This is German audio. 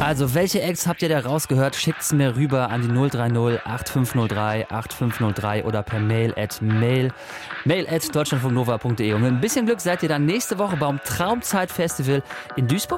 Also, welche Acts habt ihr da rausgehört? Schickt's mir rüber an die 030 8503 8503 oder per mail@deutschlandfunknova.de. Und mit ein bisschen Glück seid ihr dann nächste Woche beim Traumzeit-Festival in Duisburg.